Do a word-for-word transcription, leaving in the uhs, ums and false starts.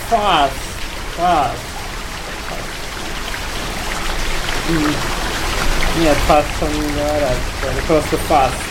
Fast. Fast. Нет, fast он не говорят. Просто fast.